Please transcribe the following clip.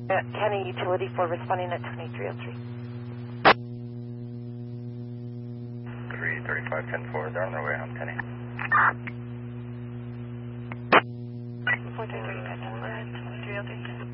Kenny Utility 4 responding at 2303. 335-10-4, they're on their way home, Kenny. 433-10-4 at 2303.